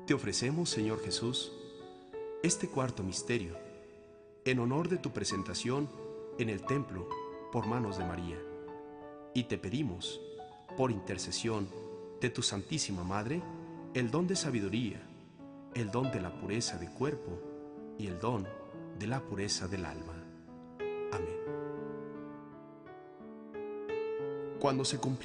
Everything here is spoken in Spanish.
Te ofrecemos, Señor Jesús, este cuarto misterio, en honor de tu presentación en el templo por manos de María, y te pedimos, por intercesión de tu Santísima Madre, el don de sabiduría, el don de la pureza de cuerpo y el don de la pureza del alma. Amén. Cuando se cumplieron